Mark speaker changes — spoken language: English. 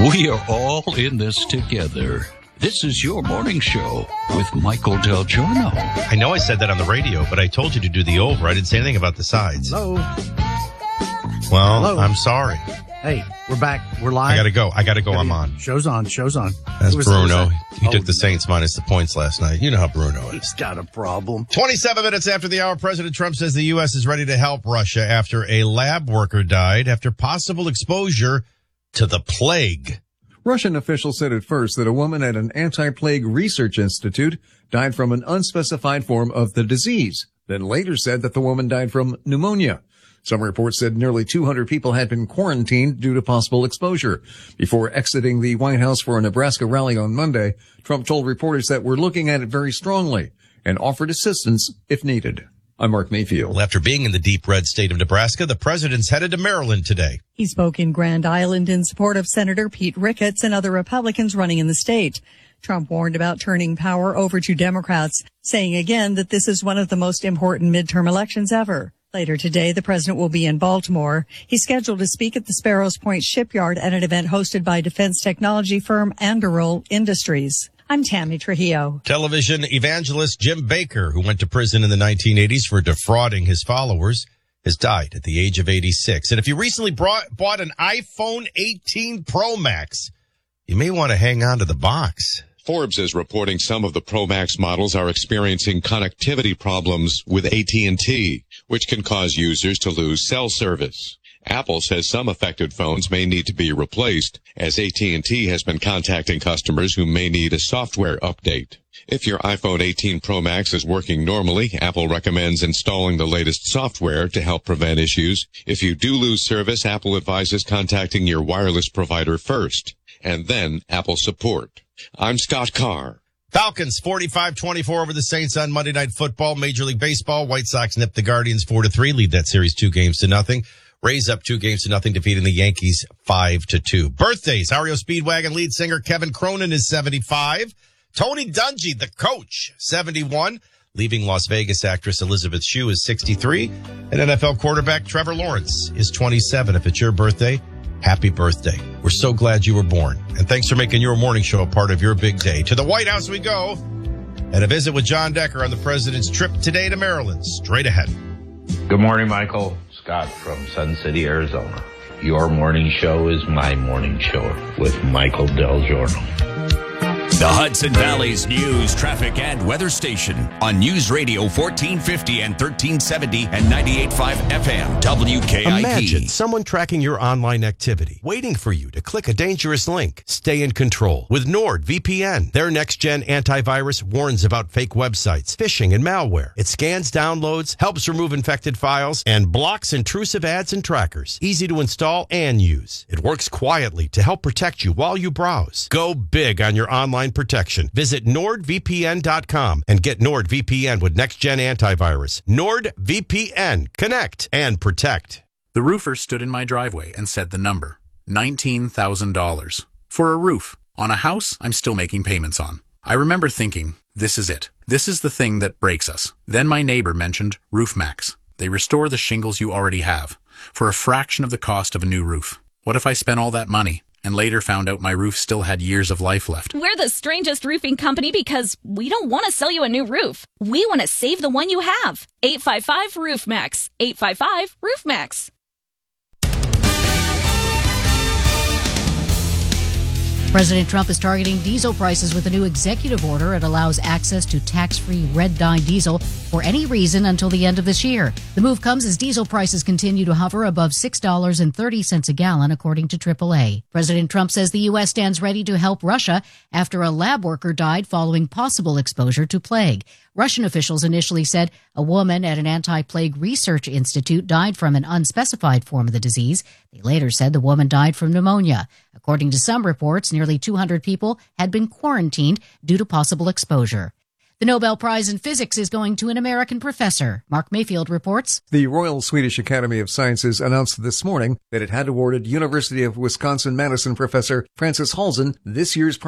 Speaker 1: We are all in this together. This is your morning show with Michael Del Giorno.
Speaker 2: I know I said that on the radio, but I told you to do the over. I didn't say anything about the sides.
Speaker 3: Hello.
Speaker 2: Well,
Speaker 3: Hello.
Speaker 2: I'm sorry.
Speaker 3: Hey, we're back. We're live.
Speaker 2: I gotta go. I'm on.
Speaker 3: Show's on.
Speaker 2: That's Bruno. He took the Saints minus the points last night. You know how Bruno is.
Speaker 3: He's got a problem.
Speaker 2: 27 minutes after the hour, President Trump says the U.S. is ready to help Russia after a lab worker died after possible exposure to the plague.
Speaker 4: Russian officials said at first that a woman at an anti-plague research institute died from an unspecified form of the disease, then later said that the woman died from pneumonia. Some reports said nearly 200 people had been quarantined due to possible exposure. Before exiting the White House for a Nebraska rally on Monday, Trump told reporters that we're looking at it very strongly and offered assistance if needed. I'm Mark Mayfield.
Speaker 2: Well, after being in the deep red state of Nebraska, the president's headed to Maryland today.
Speaker 5: He spoke in Grand Island in support of Senator Pete Ricketts and other Republicans running in the state. Trump warned about turning power over to Democrats, saying again that this is one of the most important midterm elections ever. Later today, the president will be in Baltimore. He's scheduled to speak at the Sparrows Point Shipyard at an event hosted by defense technology firm Anduril Industries. I'm Tammy Trujillo.
Speaker 2: Television evangelist Jim Baker, who went to prison in the 1980s for defrauding his followers, has died at the age of 86. And if you recently bought an iPhone 18 Pro Max, you may want to hang on to the box.
Speaker 6: Forbes is reporting some of the Pro Max models are experiencing connectivity problems with AT&T, which can cause users to lose cell service. Apple says some affected phones may need to be replaced, as AT&T has been contacting customers who may need a software update. If your iPhone 18 Pro Max is working normally, Apple recommends installing the latest software to help prevent issues. If you do lose service, Apple advises contacting your wireless provider first, and then Apple support. I'm Scott Carr.
Speaker 2: Falcons 45-24 over the Saints on Monday Night Football. Major League Baseball, White Sox nipped the Guardians 4-3, lead that series 2-0. Rays up 2-0, defeating the Yankees 5-2. Birthdays, REO Speedwagon lead singer Kevin Cronin is 75. Tony Dungy, the coach, 71. Leaving Las Vegas actress Elizabeth Shue is 63. And NFL quarterback Trevor Lawrence is 27. If it's your birthday, happy birthday. We're so glad you were born. And thanks for making your morning show a part of your big day. To the White House we go. And a visit with John Decker on the president's trip today to Maryland. Straight ahead.
Speaker 7: Good morning, Michael. Scott from Sun City, Arizona. Your morning show is my morning show with Michael Del Giorno.
Speaker 8: The Hudson Valley's news, traffic, and weather station on News Radio 1450 and 1370 and 98.5 FM WKIP.
Speaker 2: Imagine someone tracking your online activity, waiting for you to click a dangerous link. Stay in control with NordVPN. Their next-gen antivirus warns about fake websites, phishing, and malware. It scans downloads, helps remove infected files, and blocks intrusive ads and trackers. Easy to install and use. It works quietly to help protect you while you browse. Go big on your online protection. Visit NordVPN.com and get NordVPN with next-gen antivirus. NordVPN. Connect and protect.
Speaker 9: The roofer stood in my driveway and said the number, $19,000. For a roof on a house I'm still making payments on. I remember thinking, this is it. This is the thing that breaks us. Then my neighbor mentioned RoofMax. They restore the shingles you already have for a fraction of the cost of a new roof. What if I spent all that money and later found out my roof still had years of life left?
Speaker 10: We're the strangest roofing company because we don't want to sell you a new roof. We want to save the one you have. 855-ROOFMAX. 855-ROOFMAX.
Speaker 11: President Trump is targeting diesel prices with a new executive order. It allows access to tax-free red dye diesel for any reason until the end of this year. The move comes as diesel prices continue to hover above $6.30 a gallon, according to AAA. President Trump says the U.S. stands ready to help Russia after a lab worker died following possible exposure to plague. Russian officials initially said a woman at an anti-plague research institute died from an unspecified form of the disease. They later said the woman died from pneumonia. According to some reports, nearly 200 people had been quarantined due to possible exposure. The Nobel Prize in Physics is going to an American professor. Mark Mayfield reports.
Speaker 4: The Royal Swedish Academy of Sciences announced this morning that it had awarded University of Wisconsin-Madison professor Francis Halzen this year's